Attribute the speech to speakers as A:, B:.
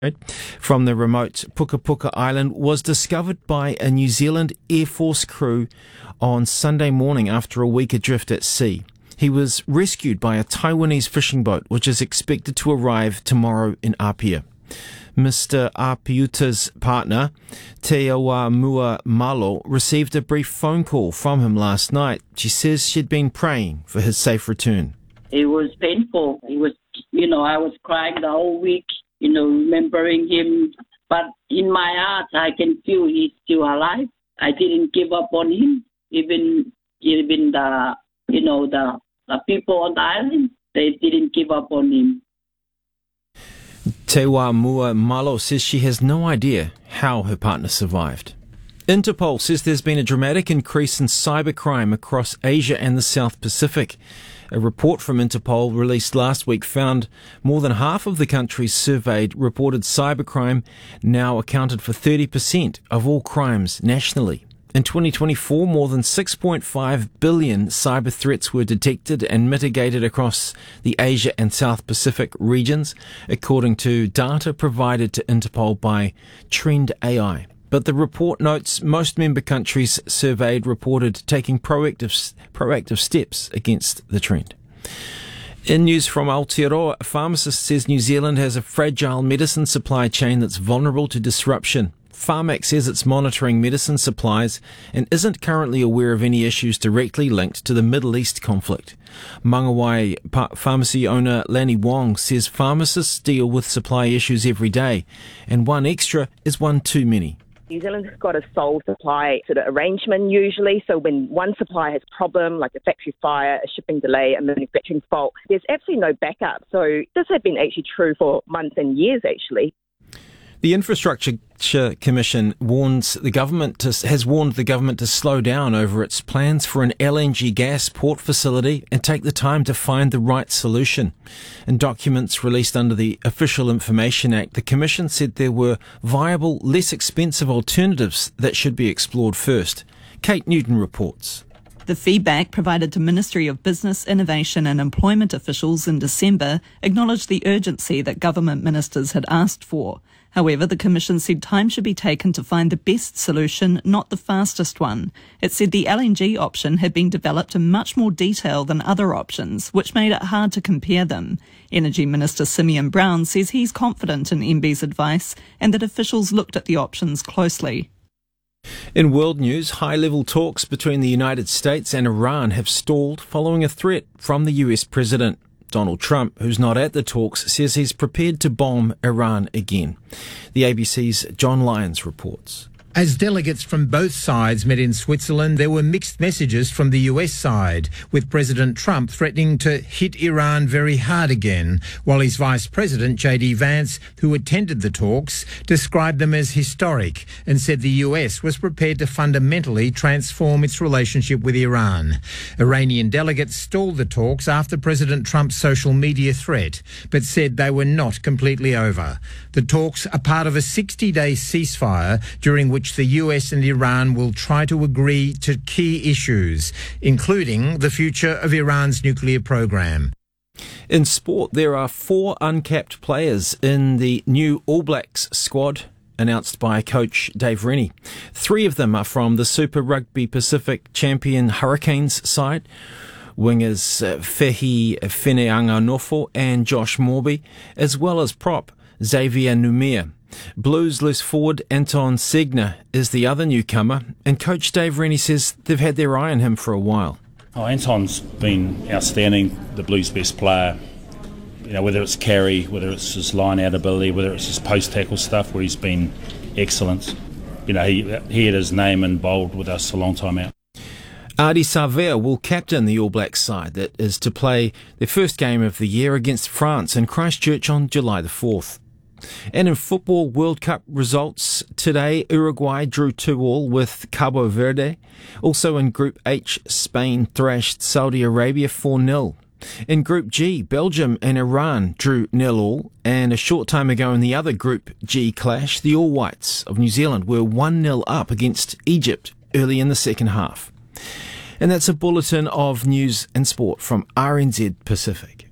A: from the remote Puka Puka Island was discovered by a New Zealand Air Force crew on Sunday morning after a week adrift at sea. He was rescued by a Taiwanese fishing boat, which is expected to arrive tomorrow in Apia. Mr. Apiuta's partner, Te Mua Malo, received a brief phone call from him last night. She says she'd been praying for his safe return.
B: It was painful. It was, I was crying the whole week, remembering him. But in my heart, I can feel he's still alive. I didn't give up on him. Even the people on the island, they didn't give up on him.
A: Te Mua Malo says she has no idea how her partner survived. Interpol says there's been a dramatic increase in cybercrime across Asia and the South Pacific. A report from Interpol released last week found more than half of the countries surveyed reported cybercrime now accounted for 30% of all crimes nationally. In 2024, more than 6.5 billion cyber threats were detected and mitigated across the Asia and South Pacific regions, according to data provided to Interpol by Trend AI. But the report notes most member countries surveyed reported taking proactive steps against the trend. In news from Aotearoa, a pharmacist says New Zealand has a fragile medicine supply chain that's vulnerable to disruption. Pharmac says it's monitoring medicine supplies and isn't currently aware of any issues directly linked to the Middle East conflict. Mangawai pharmacy owner Lanny Wong says pharmacists deal with supply issues every day, and one extra is one too many.
C: New Zealand's got a sole supply sort of arrangement usually, so when one supplier has a problem, like a factory fire, a shipping delay, a manufacturing fault, there's absolutely no backup. So this has been actually true for months and years actually.
A: The Infrastructure Commission has warned the government to slow down over its plans for an LNG gas port facility and take the time to find the right solution. In documents released under the Official Information Act, the Commission said there were viable, less expensive alternatives that should be explored first. Kate Newton reports.
D: The feedback provided to Ministry of Business, Innovation and Employment officials in December acknowledged the urgency that government ministers had asked for. However, the Commission said time should be taken to find the best solution, not the fastest one. It said the LNG option had been developed in much more detail than other options, which made it hard to compare them. Energy Minister Simeon Brown says he's confident in MB's advice and that officials looked at the options closely.
A: In world news, high-level talks between the United States and Iran have stalled following a threat from the US President. Donald Trump, who's not at the talks, says he's prepared to bomb Iran again. The ABC's John Lyons reports.
E: As delegates from both sides met in Switzerland, there were mixed messages from the US side, with President Trump threatening to hit Iran very hard again, while his Vice President, J.D. Vance, who attended the talks, described them as historic and said the US was prepared to fundamentally transform its relationship with Iran. Iranian delegates stalled the talks after President Trump's social media threat, but said they were not completely over. The talks are part of a 60-day ceasefire during which the US and Iran will try to agree to key issues, including the future of Iran's nuclear program.
A: In sport, there are 4 uncapped players in the new All Blacks squad announced by coach Dave Rennie. 3 of them are from the Super Rugby Pacific champion Hurricanes side. Wingers Fehi Feneanganofo and Josh Morby, as well as prop Xavier Numia. Blues loose forward Anton Segner is the other newcomer, and coach Dave Rennie says they've had their eye on him for a while.
F: Anton's been outstanding, the Blues' best player. Whether it's carry, whether it's his line-out ability, whether it's his post-tackle stuff, where he's been excellent. He had his name in bold with us a long time out.
A: Ardie Savea will captain the All Blacks side that is to play their first game of the year against France in Christchurch on July the 4th. And in football World Cup results today, Uruguay drew 2-2 with Cabo Verde. Also in Group H, Spain thrashed Saudi Arabia 4-0. In Group G, Belgium and Iran drew 0-0. And a short time ago in the other Group G clash, the All Whites of New Zealand were 1-0 up against Egypt early in the second half. And that's a bulletin of news and sport from RNZ Pacific.